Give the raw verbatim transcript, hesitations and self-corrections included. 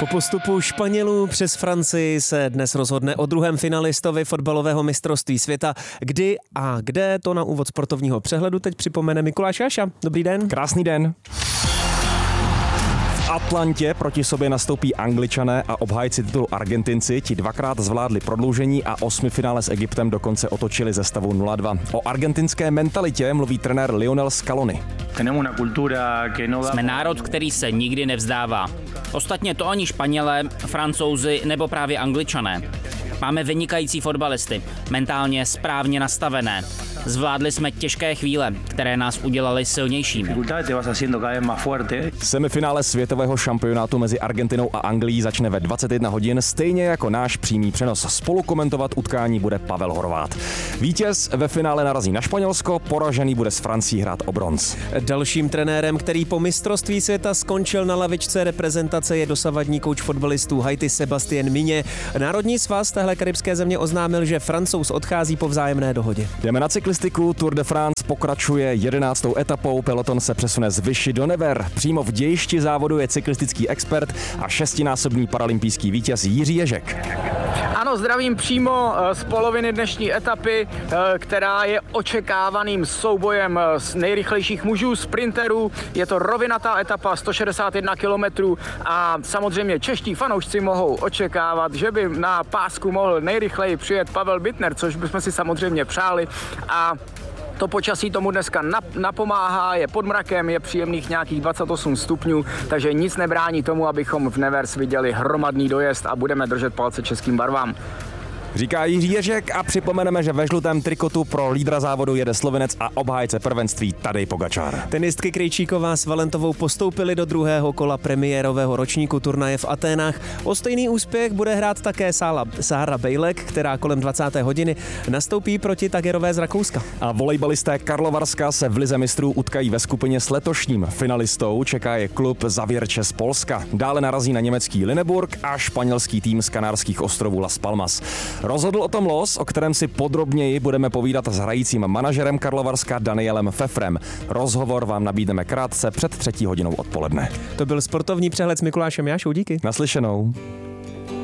Po postupu Španělů přes Francii se dnes rozhodne o druhém finalistovi fotbalového mistrovství světa. Kdy a kde, to na úvod sportovního přehledu teď připomene Mikuláš Jáša. Dobrý den. Krásný den. V Atlantě proti sobě nastoupí Angličané a obhájci titulu Argentinci. Ti dvakrát zvládli prodloužení a osmifinále s Egyptem dokonce otočili ze stavu nula dva. O argentinské mentalitě mluví trenér Lionel Scaloni. Jsme národ, který se nikdy nevzdává. Ostatně to ani Španělé, Francouzi nebo právě Angličané. Máme vynikající fotbalisty, mentálně správně nastavené. Zvládli jsme těžké chvíle, které nás udělaly silnějšími. Semifinále světového šampionátu mezi Argentinou a Anglií začne ve dvacet jedna hodin, stejně jako náš přímý přenos. Spolu komentovat utkání bude Pavel Horvát. Vítěz ve finále narazí na Španělsko, poražený bude s Francií hrát o bronz. Dalším trenérem, který po mistrovství světa skončil na lavičce reprezentace, je dosavadní kouč fotbalistů Haiti Sebastien Migne. Národní svaz téhle karibské země oznámil, že Francouz odchází po vzájemné dohodě. Jdeme na cyklistiku. Tour de France pokračuje jedenáctou etapou, peloton se přesune z Vichy do Nevers. Přímo v dějišti závodu je cyklistický expert a šestinásobný paralympijský vítěz Jiří Ježek. Ano, zdravím přímo z poloviny dnešní etapy, která je očekávaným soubojem z nejrychlejších mužů, sprinterů. Je to rovinatá etapa, sto šedesát jedna kilometrů a samozřejmě čeští fanoušci mohou očekávat, že by na pásku mohl nejrychleji přijet Pavel Bittner, což bychom si samozřejmě přáli. A to počasí tomu dneska napomáhá, je pod mrakem, je příjemných nějakých dvacet osm stupňů, takže nic nebrání tomu, abychom v Nevers viděli hromadný dojezd a budeme držet palce českým barvám. Říká Jiří Ježek a připomeneme, že ve žlutém trikotu pro lídra závodu jede Slovinec a obhájce prvenství Tadej Pogačar. Tenistky Krejčíková s Valentovou postoupily do druhého kola premiérového ročníku turnaje v Aténách. O stejný úspěch bude hrát také Sára Bejlek, která kolem dvacáté hodiny nastoupí proti Tagerové z Rakouska. A volejbalisté Karlovarska se v lize mistrů utkají ve skupině s letošním finalistou. Čeká je klub Zawiercie z Polska. Dále narazí na německý Lüneburg a španělský tým z Kanárských ostrovů Las Palmas. Rozhodl o tom los, o kterém si podrobněji budeme povídat s hrajícím manažerem Karlovarska Danielem Pfeffrem. Rozhovor vám nabídneme krátce před třetí hodinou odpoledne. To byl sportovní přehled s Mikulášem Jášou, díky. Naslyšenou.